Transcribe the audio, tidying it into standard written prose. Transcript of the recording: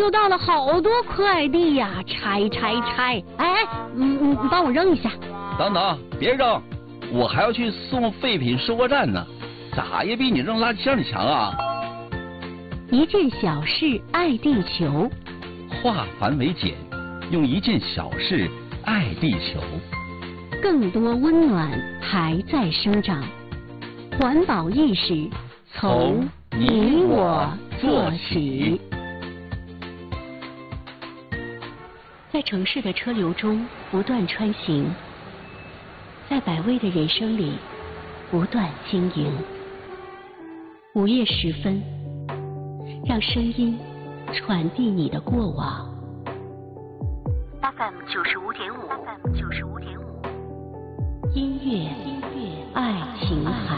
收到了好多快递呀，拆！哎，帮我扔一下。 等等，别扔，我还要去送废品收货站呢，咋也比你扔垃圾箱里强啊！ 一件小事爱地球， 化繁为简，用一件小事爱地球。 更多温暖还在生长，环保意识从你我做起。在城市的车流中不断穿行，在百味的人生里不断经营。午夜时分，让声音传递你的过往。FM 95.5，音乐爱琴海。